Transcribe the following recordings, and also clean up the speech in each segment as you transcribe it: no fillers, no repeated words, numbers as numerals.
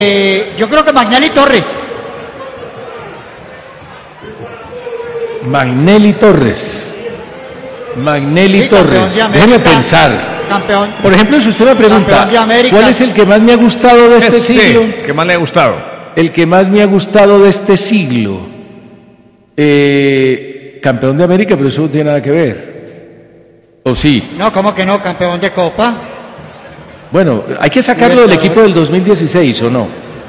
Yo creo que Magnelli Torres. Magnelli Torres. Sí, Torres. Déjeme pensar. Campeón. Por ejemplo, si usted me pregunta, ¿cuál es el que más me ha gustado de este siglo? ¿Qué más le ha gustado? El que más me ha gustado de este siglo. Campeón de América, pero eso no tiene nada que ver. ¿O sí? No, ¿cómo que no? Campeón de Copa. Bueno, hay que sacarlo del equipo del 2016, ¿o no?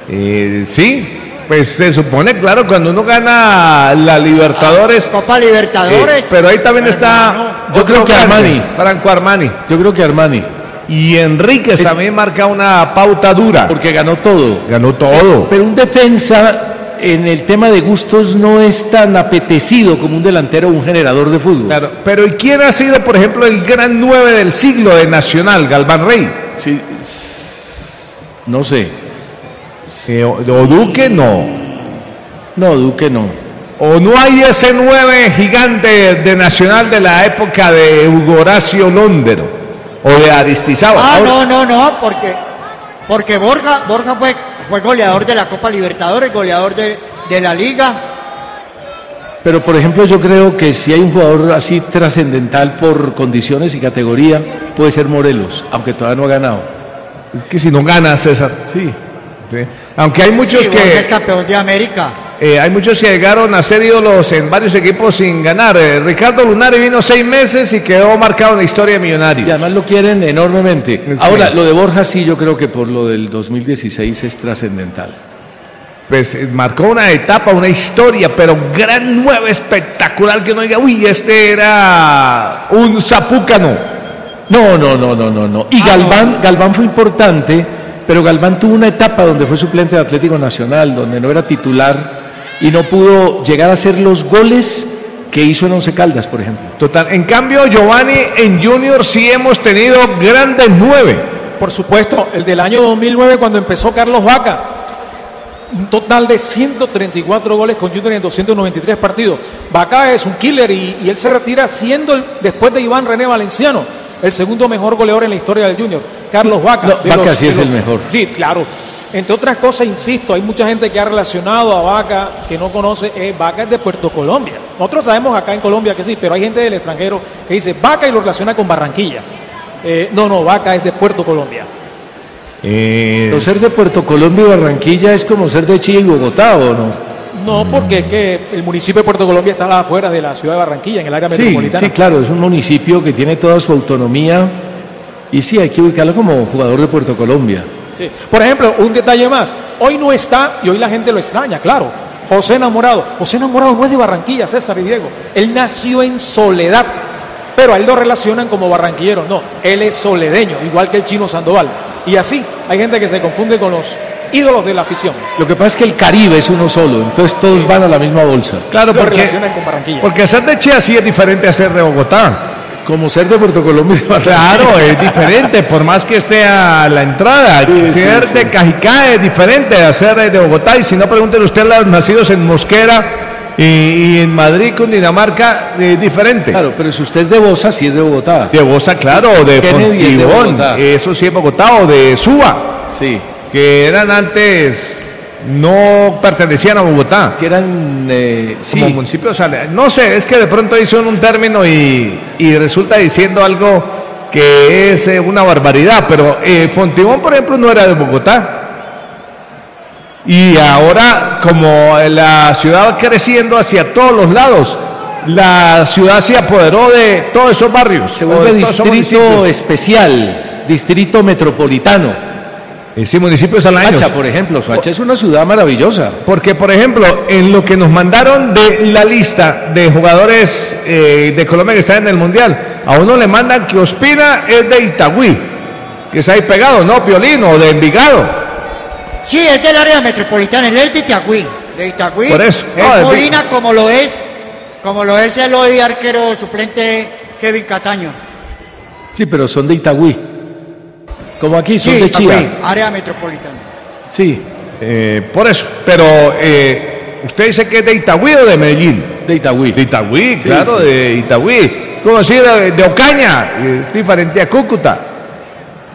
Sí. Pues se supone, claro, cuando uno gana la Libertadores. Copa Libertadores. Pero ahí también está. Yo creo que Armani. Franco Armani. Yo creo que Armani. Y Enríquez también marca una pauta dura. Porque ganó todo. Ganó todo. Pero un defensa en el tema de gustos no es tan apetecido como un delantero o un generador de fútbol. Claro. Pero ¿y quién ha sido, por ejemplo, el gran 9 del siglo de Nacional? Galván Rey. Sí. No sé. O Duque no. No, Duque no. O no hay ese 9 gigante de Nacional de la época de Hugo Horacio Londero o de Aristizábal. No, porque Borja fue goleador de la Copa Libertadores, goleador de la Liga. Pero por ejemplo yo creo que si hay un jugador así trascendental por condiciones y categoría, puede ser Morelos, aunque todavía no ha ganado. Es que si no gana, César. Sí. Sí. Aunque hay muchos que es campeón de América. Hay muchos que llegaron a ser ídolos en varios equipos sin ganar. Ricardo Lunari vino 6 meses y quedó marcado en la historia de Millonarios. Y además lo quieren enormemente. Sí. Ahora, lo de Borja sí, yo creo que por lo del 2016 es trascendental. Pues marcó una etapa, una historia, pero gran 9 espectacular que uno diga, uy, este era un zapúcano. No. Y Galván fue importante. Pero Galván tuvo una etapa donde fue suplente de Atlético Nacional, donde no era titular y no pudo llegar a hacer los goles que hizo en Once Caldas, por ejemplo. Total. En cambio, Giovanni, en Junior sí hemos tenido grandes 9. Por supuesto, el del año 2009 cuando empezó Carlos Vaca. Un total de 134 goles con Junior en 293 partidos. Vaca es un killer y él se retira siendo, después de Iván René Valenciano, el segundo mejor goleador en la historia del Junior. Carlos Vaca. No, Vaca sí es el mejor. Sí, claro. Entre otras cosas, insisto, hay mucha gente que ha relacionado a Vaca que no conoce. Vaca es de Puerto Colombia. Nosotros sabemos acá en Colombia que sí, pero hay gente del extranjero que dice Vaca y lo relaciona con Barranquilla. No, Vaca es de Puerto Colombia. Pero ser de Puerto Colombia y Barranquilla es como ser de Chile y Bogotá, ¿o no? No, porque es que el municipio de Puerto Colombia está afuera de la ciudad de Barranquilla, en el área metropolitana. Sí, claro, es un municipio que tiene toda su autonomía y sí, hay que ubicarlo como jugador de Puerto Colombia. Sí. Por ejemplo, un detalle más, hoy no está y hoy la gente lo extraña, claro. José Enamorado no es de Barranquilla, César y Diego, él nació en Soledad, pero a él lo relacionan como barranquillero, no, él es soledeño, igual que el Chino Sandoval. Y así, hay gente que se confunde con los ídolos de la afición. Lo que pasa es que el Caribe es uno solo, entonces todos van a la misma bolsa. Claro, lo relacionan con Barranquilla. Porque ser de Chile sí es diferente a ser de Bogotá. Como ser de Puerto Colombia. Claro, es diferente, por más que esté a la entrada. Ser de Cajicá es diferente a ser de Bogotá. Y si no, pregúntenle usted a los nacidos en Mosquera y en Madrid, Cundinamarca, es diferente. Claro, pero si usted es de Bosa, sí es de Bogotá. De Bosa, claro, o de Fontibón, eso sí es Bogotá, o de Suba. Sí. Que eran antes, no pertenecían a Bogotá. Que eran, como municipios, no sé, es que de pronto hizo un término y resulta diciendo algo que es una barbaridad, pero Fontibón, por ejemplo, no era de Bogotá. Y ahora, como la ciudad va creciendo hacia todos los lados, la ciudad se apoderó de todos esos barrios. Se vuelve distrito especial, distrito metropolitano. Sí, municipios al año. Soacha, por ejemplo, Soacha es una ciudad maravillosa. Porque, por ejemplo, en lo que nos mandaron de la lista de jugadores de Colombia que están en el Mundial, a uno le mandan que Ospina es de Itagüí, que está ahí pegado, ¿no? Piolino, o de Envigado. Sí, es del área metropolitana, él es de Itagüí. Por eso. Es Molina, como lo es el hoy arquero suplente Kevin Cataño. Sí, pero son de Itagüí. Como aquí son de Chía. Área metropolitana. Sí. Por eso. Pero, ¿usted dice que es de Itagüí o de Medellín? De Itagüí. De Itagüí, sí, claro, sí. De Itagüí. Como decir de Ocaña, es diferente a Cúcuta.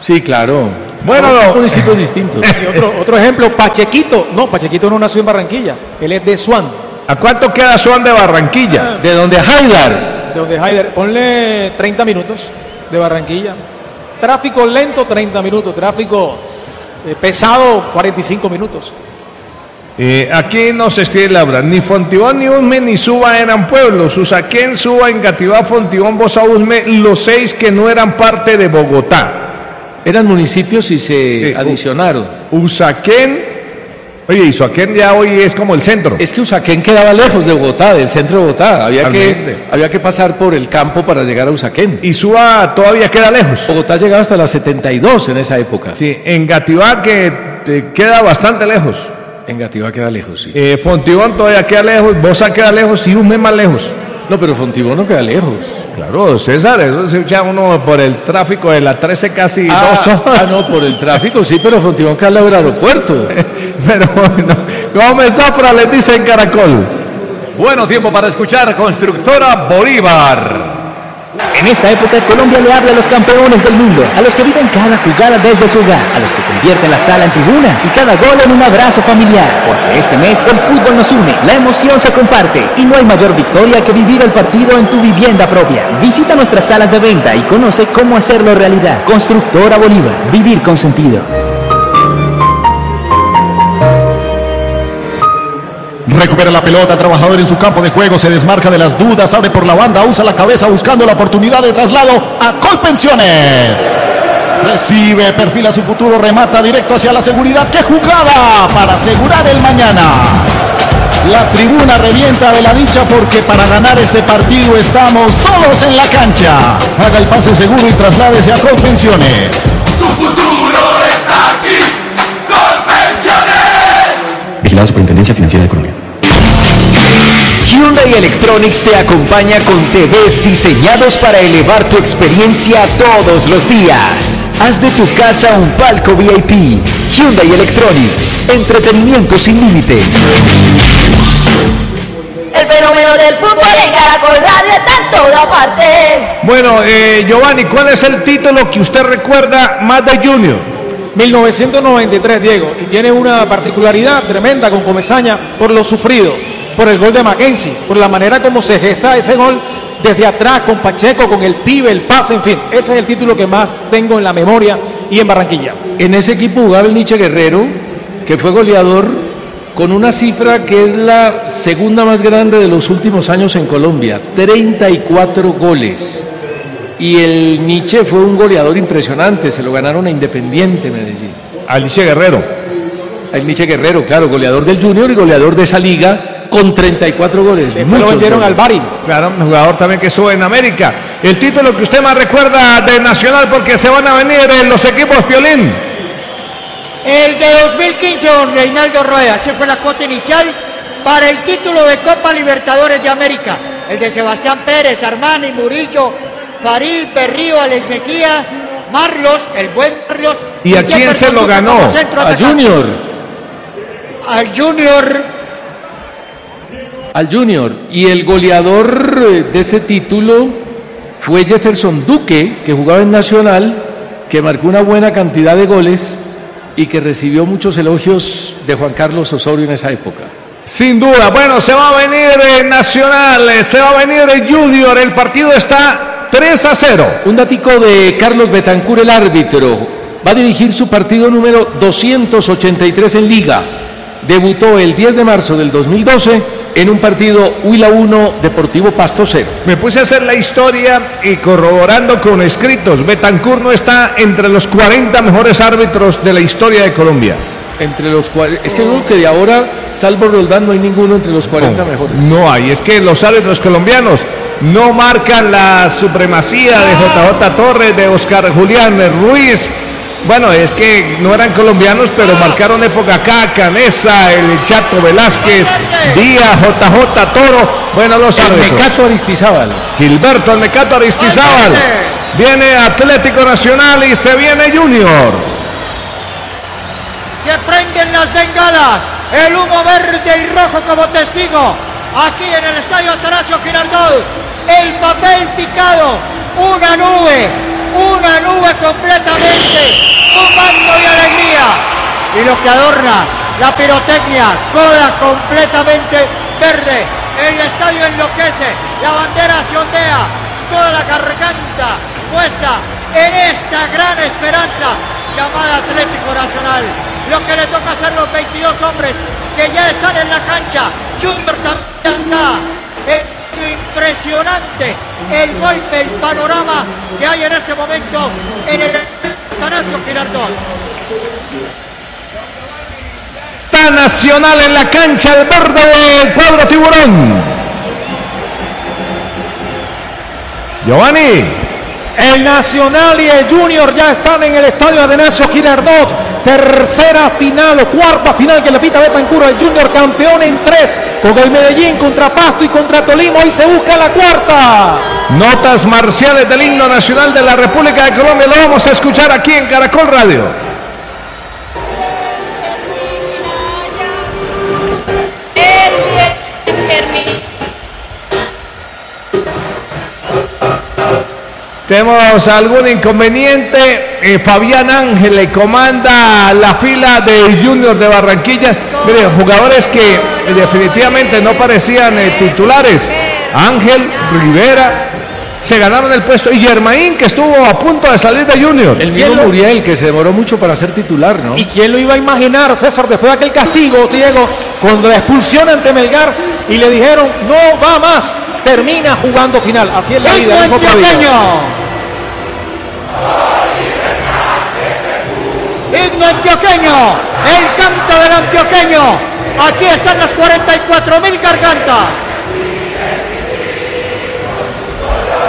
Sí, claro. Bueno, son municipios distintos. Y otro ejemplo, Pachequito. No, Pachequito no nació en Barranquilla. Él es de Suán. ¿A cuánto queda Suán de Barranquilla? De donde Haidar. De donde Haider. Ponle 30 minutos de Barranquilla. Tráfico lento, 30 minutos. Tráfico pesado, 45 minutos. Aquí nos escribe Laura, ni Fontibón, ni Usme, ni Suba eran pueblos. Usaquén, Suba, Engativá, Fontibón, Bosa, Usme, los 6 que no eran parte de Bogotá. Eran municipios y se adicionaron. Usaquén, oye, y Usaquén ya hoy es como el centro. Es que Usaquén quedaba lejos de Bogotá, del centro de Bogotá. Había que pasar por el campo para llegar a Usaquén. Y Suba todavía queda lejos. Bogotá llegaba hasta las 72 en esa época. Sí, Engativá que queda bastante lejos. Engativá queda lejos, sí. Fontibón todavía queda lejos, Bosa queda lejos y Usme más lejos. No, pero Fontibón no queda lejos. Claro, César, eso se echa uno por el tráfico de la 13 casi 2 horas. No, por el tráfico, sí, pero Fontibón queda al lado del aeropuerto. Pero bueno, Gómez Zafra les dice en Caracol. Bueno, tiempo para escuchar Constructora Bolívar. En esta época, Colombia le habla a los campeones del mundo, a los que viven cada jugada desde su hogar, a los que convierten la sala en tribuna y cada gol en un abrazo familiar. Porque este mes el fútbol nos une, la emoción se comparte y no hay mayor victoria que vivir el partido en tu vivienda propia. Visita nuestras salas de venta y conoce cómo hacerlo realidad. Constructora Bolívar, vivir con sentido. Recupera la pelota, el trabajador en su campo de juego, se desmarca de las dudas, abre por la banda, usa la cabeza buscando la oportunidad de traslado a Colpensiones. Recibe, perfila su futuro, remata directo hacia la seguridad. ¡Qué jugada para asegurar el mañana! La tribuna revienta de la dicha porque para ganar este partido estamos todos en la cancha. Haga el pase seguro y trasládese a Colpensiones. Tu futuro está aquí, Colpensiones. Vigilado Superintendencia Financiera de Colombia. Hyundai Electronics te acompaña con TVs diseñados para elevar tu experiencia todos los días. Haz de tu casa un palco VIP. Hyundai Electronics, entretenimiento sin límite. El fenómeno del fútbol en Caracol Radio está en todas partes. Bueno, Giovanni, ¿cuál es el título que usted recuerda más de Junior? 1993, Diego, y tiene una particularidad tremenda con Comesaña por lo sufrido, por el gol de Mackenzie, por la manera como se gesta ese gol desde atrás, con Pacheco, con el pibe, el pase, en fin. Ese es el título que más tengo en la memoria y en Barranquilla. En ese equipo jugaba el Nietzsche Guerrero, que fue goleador con una cifra que es la segunda más grande de los últimos años en Colombia, 34 goles. Y el Nietzsche fue un goleador impresionante, se lo ganaron a Independiente Medellín. Al Nietzsche Guerrero. Al Nietzsche Guerrero, claro, goleador del Junior y goleador de esa liga con 34 goles. Después lo vendieron al Bari. Claro, un jugador también que estuvo en América. El título que usted más recuerda de Nacional, porque se van a venir en los equipos, Piolín. El de 2015, don Reinaldo Rueda, esa fue la cuota inicial para el título de Copa Libertadores de América. El de Sebastián Pérez, Armani, Murillo, Farid, Berrío, Alex Mejía, Marlos, el buen Marlos. ¿Y a quién se lo ganó? A Junior. Al Junior. Al Junior. Y el goleador de ese título fue Jefferson Duque, que jugaba en Nacional, que marcó una buena cantidad de goles y que recibió muchos elogios de Juan Carlos Osorio en esa época. Sin duda, bueno, se va a venir Nacional, se va a venir Junior, el partido está 3-0. Un datico de Carlos Betancur, el árbitro, va a dirigir su partido número 283 en Liga. Debutó el 10 de marzo del 2012 en un partido Huila 1, Deportivo Pasto 0. Me puse a hacer la historia y corroborando con escritos, Betancur no está entre los 40 mejores árbitros de la historia de Colombia. Entre los es que creo que de ahora, salvo Roldán, no hay ninguno entre los 40 mejores. No hay, es que los árbitros colombianos no marcan la supremacía de JJ Torres, de Oscar Julián Ruiz. Bueno, es que no eran colombianos, pero marcaron época acá, Canesa, el Chato Velázquez, Díaz, JJ Toro. Bueno, los árbitros. Mecato Aristizábal. Gilberto el Mecato Aristizábal. Viene Atlético Nacional y se viene Junior. Se prenden las bengalas, el humo verde y rojo como testigo, aquí en el estadio Atanasio Girardot, el papel picado, una nube, una nube completamente, bombando y alegría. Y lo que adorna la pirotecnia, toda completamente verde. El estadio enloquece, la bandera se ondea, toda la garganta puesta en esta gran esperanza llamada Atlético Nacional. Lo que le toca hacer los 22 hombres que ya están en la cancha. Junior también está. Es impresionante el golpe, el panorama que hay en este momento en el Atanasio Girardot. Está Nacional en la cancha, el verde del cuadro tiburón. Giovanni. El Nacional y el Junior ya están en el estadio Atanasio Girardot. Tercera final o cuarta final que le pita Betancur. El Junior campeón en 3 con el Medellín contra Pasto y contra Tolima. Hoy se busca la cuarta. Notas marciales del himno nacional de la República de Colombia. Lo vamos a escuchar aquí en Caracol Radio. Tenemos algún inconveniente. Fabián Ángel le comanda la fila de Junior de Barranquilla. Mire, jugadores que definitivamente no parecían titulares. Ángel, Rivera, se ganaron el puesto. Y Germain, que estuvo a punto de salir de Junior. El mismo Muriel, que se demoró mucho para ser titular, ¿no? ¿Y quién lo iba a imaginar, César, después de aquel castigo, Diego, cuando la expulsión ante Melgar y le dijeron, no va más, termina jugando final? Así es la vida. Himno antioqueño, el canto del antioqueño. Aquí están las 44.000 gargantas.